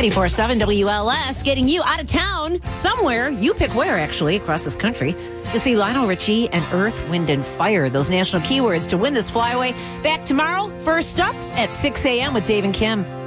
94.7 WLS, getting you out of town somewhere. You pick where, actually, across this country. To see Lionel Richie and Earth, Wind, and Fire, those national keywords to win this flyaway. Back tomorrow, first up at 6 a.m. with Dave and Kim.